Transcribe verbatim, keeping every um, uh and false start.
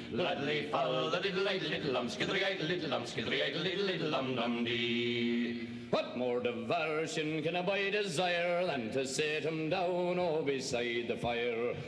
Laddily fall, the diddle little lum, skidry little lum, skidry little little lum dum dee. What more diversion can a boy desire than to sit him down, oh, beside the fire?